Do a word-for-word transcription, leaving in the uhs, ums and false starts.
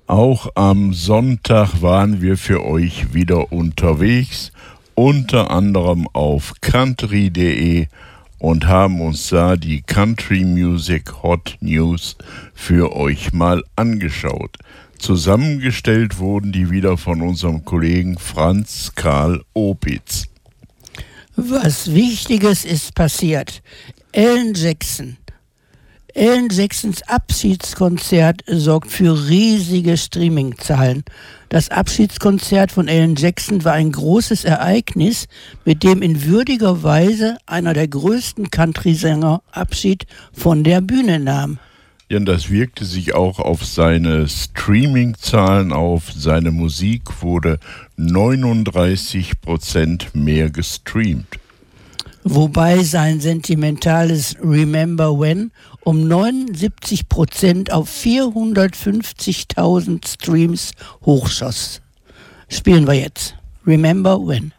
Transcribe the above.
Auch am Sonntag waren wir für euch wieder unterwegs, unter anderem auf country punkt de und haben uns da die Country Music Hot News für euch mal angeschaut. Zusammengestellt wurden die wieder von unserem Kollegen Franz Karl Opitz. Was Wichtiges ist passiert. Alan Jackson. Alan Jacksons Abschiedskonzert sorgt für riesige Streamingzahlen. Das Abschiedskonzert von Alan Jackson war ein großes Ereignis, mit dem in würdiger Weise einer der größten Country-Sänger Abschied von der Bühne nahm. Ja, und das wirkte sich auch auf seine Streaming-Zahlen auf. Seine Musik wurde neununddreißig Prozent mehr gestreamt. Wobei sein sentimentales Remember When um neunundsiebzig Prozent auf vierhundertfünfzigtausend Streams hochschoss. Spielen wir jetzt Remember When.